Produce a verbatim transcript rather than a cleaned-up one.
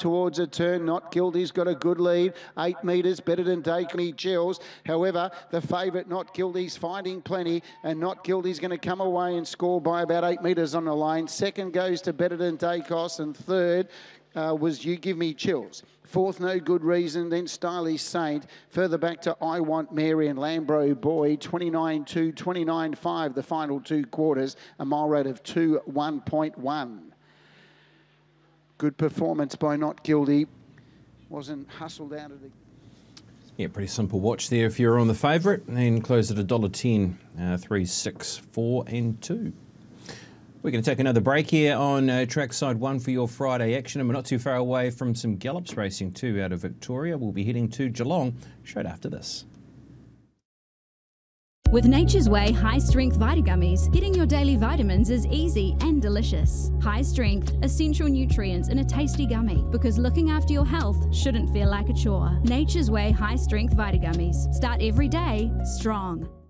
towards a turn. Not Guilty's got a good lead. Eight metres better than Dakemy Chills. However, the favourite Not Guilty's finding plenty, and Not Guilty's going to come away and score by about eight metres on the line. Second goes to Better Than Dacos, and third uh, was You Give Me Chills. Fourth, No Good Reason, then Stylish Saint. Further back to I Want Mary and Lambro Boy, twenty-nine two, twenty-nine five, the final two quarters, a mile rate of two one point one. Good performance by Not Guilty. Wasn't hustled out of the... Yeah, pretty simple watch there if you're on the favourite, and close at one dollar ten, uh, three, six, four and two. We're going to take another break here on uh, Trackside one for your Friday action, and we're not too far away from some gallops racing too out of Victoria. We'll be heading to Geelong straight after this. With Nature's Way High Strength Vitagummies, getting your daily vitamins is easy and delicious. High strength, essential nutrients in a tasty gummy, because looking after your health shouldn't feel like a chore. Nature's Way High Strength Vitagummies. Start every day strong.